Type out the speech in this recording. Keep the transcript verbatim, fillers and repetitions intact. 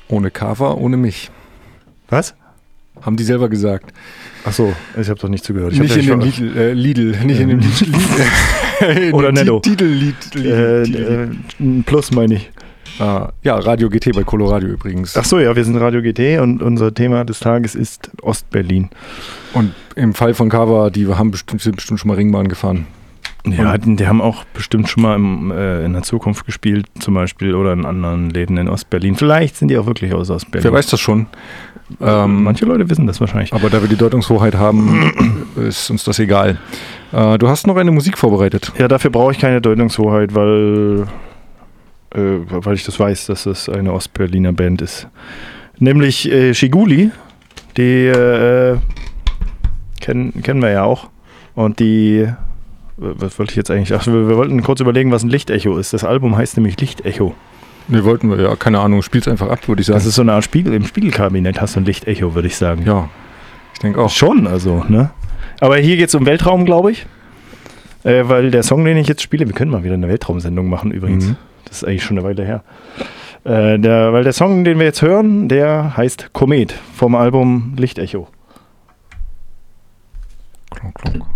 Ohne Cover, ohne mich. Was? Haben die selber gesagt. Ach so, ich habe doch nicht zugehört. Ich nicht, in ja den Lidl, äh, Lidl, nicht in dem Lidl. Oder Netto. Lidl, äh, äh, Plus meine ich. Ah, ja, Radio G T bei Coloradio übrigens. Ach so, ja, wir sind Radio G T und unser Thema des Tages ist Ostberlin. Und im Fall von Cover, die haben bestimmt, sind bestimmt schon mal Ringbahn gefahren. Ja, die, die haben auch bestimmt schon mal im, äh, in der Zukunft gespielt, zum Beispiel, oder in anderen Läden in Ostberlin. Vielleicht sind die auch wirklich aus Ostberlin. Wer weiß das schon. Ähm, Manche Leute wissen das wahrscheinlich. Aber da wir die Deutungshoheit haben, ist uns das egal. Äh, du hast noch eine Musik vorbereitet. Ja, dafür brauche ich keine Deutungshoheit, weil, äh, weil ich das weiß, dass es eine Ostberliner Band ist. Nämlich äh, Schiguli, die äh, kennen, kennen wir ja auch. Und die, was wollte ich jetzt eigentlich, ach, wir, wir wollten kurz überlegen, was ein Lichtecho ist. Das Album heißt nämlich Lichtecho. Ne, wollten wir, ja, keine Ahnung, spiel's einfach ab, würde ich sagen. Das ist so eine Art Spiegel, im Spiegelkabinett hast du ein Lichtecho, würde ich sagen. Ja, ich denke auch. Schon, also, ne? Aber hier geht es um Weltraum, glaube ich. Äh, weil der Song, den ich jetzt spiele, wir können mal wieder eine Weltraumsendung machen übrigens. Mhm. Das ist eigentlich schon eine Weile her. Äh, der, weil der Song, den wir jetzt hören, der heißt Komet vom Album Lichtecho. Klonk, klonk.